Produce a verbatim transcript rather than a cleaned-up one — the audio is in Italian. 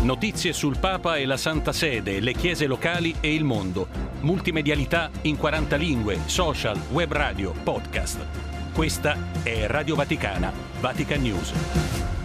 Notizie sul Papa e la Santa Sede, le chiese locali e il mondo. Multimedialità in quaranta lingue, social, web radio, podcast. Questa è Radio Vaticana, Vatican News.